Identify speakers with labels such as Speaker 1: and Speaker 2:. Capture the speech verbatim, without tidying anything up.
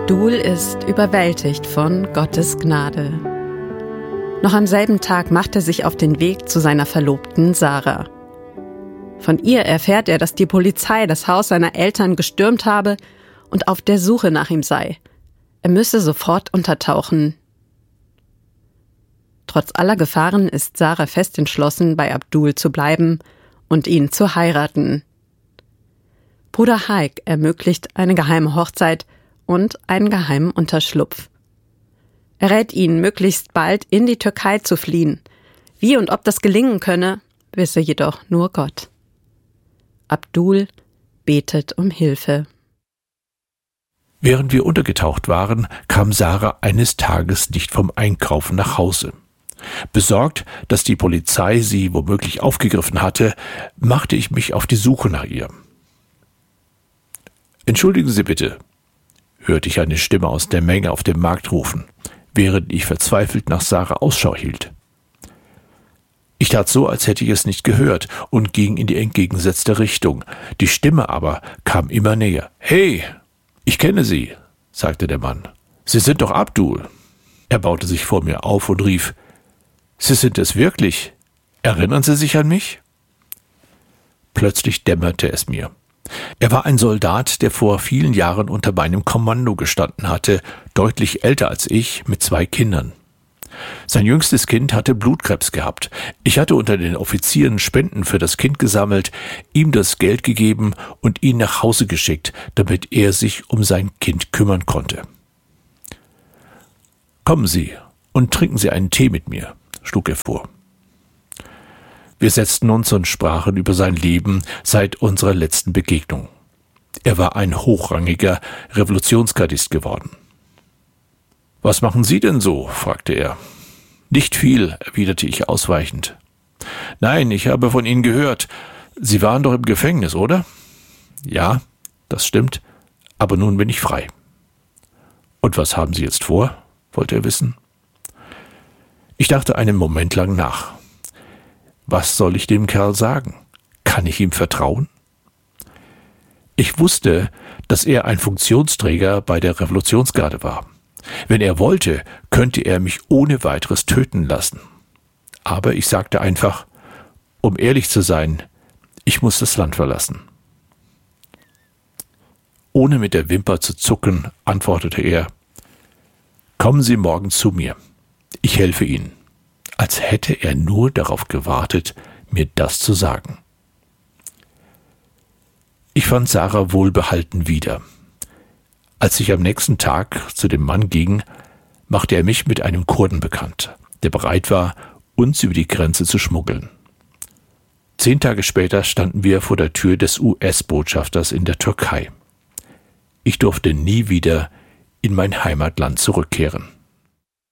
Speaker 1: Abdul ist überwältigt von Gottes Gnade. Noch am selben Tag macht er sich auf den Weg zu seiner Verlobten Sarah. Von ihr erfährt er, dass die Polizei das Haus seiner Eltern gestürmt habe und auf der Suche nach ihm sei. Er müsse sofort untertauchen. Trotz aller Gefahren ist Sarah fest entschlossen, bei Abdul zu bleiben und ihn zu heiraten. Bruder Haik ermöglicht eine geheime Hochzeit und einen geheimen Unterschlupf. Er rät ihn, möglichst bald in die Türkei zu fliehen. Wie und ob das gelingen könne, wisse jedoch nur Gott. Abdul betet um Hilfe.
Speaker 2: Während wir untergetaucht waren, kam Sarah eines Tages nicht vom Einkaufen nach Hause. Besorgt, dass die Polizei sie womöglich aufgegriffen hatte, machte ich mich auf die Suche nach ihr. »Entschuldigen Sie bitte«, hörte ich eine Stimme aus der Menge auf dem Markt rufen, während ich verzweifelt nach Sarah Ausschau hielt. Ich tat so, als hätte ich es nicht gehört und ging in die entgegengesetzte Richtung. Die Stimme aber kam immer näher. »Hey, ich kenne Sie«, sagte der Mann. »Sie sind doch Abdul.« Er baute sich vor mir auf und rief, »Sie sind es wirklich? Erinnern Sie sich an mich?« Plötzlich dämmerte es mir. Er war ein Soldat, der vor vielen Jahren unter meinem Kommando gestanden hatte, deutlich älter als ich, mit zwei Kindern. Sein jüngstes Kind hatte Blutkrebs gehabt. Ich hatte unter den Offizieren Spenden für das Kind gesammelt, ihm das Geld gegeben und ihn nach Hause geschickt, damit er sich um sein Kind kümmern konnte. »Kommen Sie und trinken Sie einen Tee mit mir«, schlug er vor. Wir setzten uns und sprachen über sein Leben seit unserer letzten Begegnung. Er war ein hochrangiger Revolutionsgardist geworden. »Was machen Sie denn so?« fragte er. »Nicht viel«, erwiderte ich ausweichend. »Nein, ich habe von Ihnen gehört. Sie waren doch im Gefängnis, oder?« »Ja, das stimmt, aber nun bin ich frei.« »Und was haben Sie jetzt vor?« wollte er wissen. Ich dachte einen Moment lang nach. Was soll ich dem Kerl sagen? Kann ich ihm vertrauen? Ich wusste, dass er ein Funktionsträger bei der Revolutionsgarde war. Wenn er wollte, könnte er mich ohne weiteres töten lassen. Aber ich sagte einfach, um ehrlich zu sein, ich muss das Land verlassen. Ohne mit der Wimper zu zucken, antwortete er, »Kommen Sie morgen zu mir. Ich helfe Ihnen.« Als hätte er nur darauf gewartet, mir das zu sagen. Ich fand Sarah wohlbehalten wieder. Als ich am nächsten Tag zu dem Mann ging, machte er mich mit einem Kurden bekannt, der bereit war, uns über die Grenze zu schmuggeln. Zehn Tage später standen wir vor der Tür des U S-Botschafters in der Türkei. Ich durfte nie wieder in mein Heimatland zurückkehren.